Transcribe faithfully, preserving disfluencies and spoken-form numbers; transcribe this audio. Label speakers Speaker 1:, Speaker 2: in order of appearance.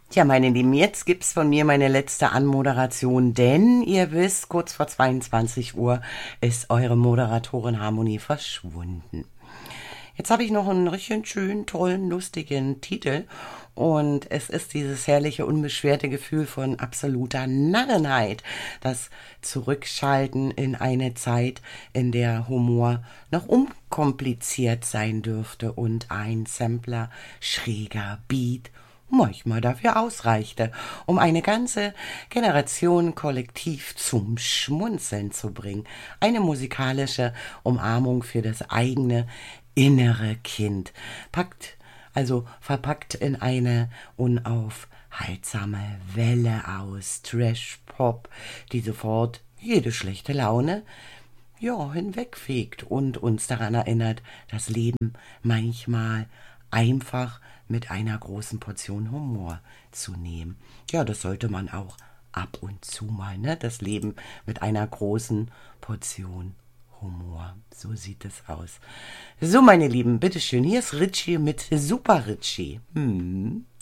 Speaker 1: Tja, meine Lieben, jetzt gibt's von mir meine letzte Anmoderation, denn ihr wisst, kurz vor zweiundzwanzig Uhr ist eure Moderatorin Harmonie verschwunden. Jetzt habe ich noch einen richtig schönen, tollen, lustigen Titel und es ist dieses herrliche, unbeschwerte Gefühl von absoluter Narrenheit, das Zurückschalten in eine Zeit, in der Humor noch unkompliziert sein dürfte und ein Sampler, schräger Beat manchmal dafür ausreichte, um eine ganze Generation kollektiv zum Schmunzeln zu bringen. Eine musikalische Umarmung für das eigene innere Kind. Packt, also verpackt in eine unaufhaltsame Welle aus Trash-Pop, die sofort jede schlechte Laune ja, hinwegfegt und uns daran erinnert, das Leben manchmal einfach mit einer großen Portion Humor zu nehmen. Ja, das sollte man auch ab und zu mal, ne? Das Leben mit einer großen Portion Humor. So sieht es aus. So, meine Lieben, bitteschön, hier ist Ritchie mit Super Ritchie. Hm.